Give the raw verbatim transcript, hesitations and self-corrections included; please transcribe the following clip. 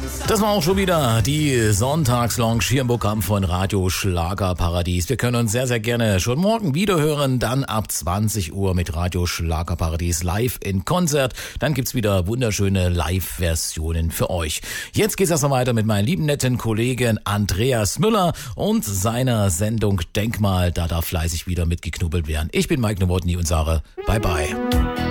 Das war auch schon wieder die Sonntagslounge hier im Programm von Radio Schlagerparadies. Wir können uns sehr, sehr gerne schon morgen wieder hören, dann ab zwanzig Uhr mit Radio Schlagerparadies live in Konzert. Dann gibt's wieder wunderschöne Live-Versionen für euch. Jetzt geht's erstmal weiter mit meinem lieben netten Kollegen Andreas Müller und seiner Sendung Denkmal. Da darf fleißig wieder mitgeknubbelt werden. Ich bin Mike Nowotny und sage Bye Bye.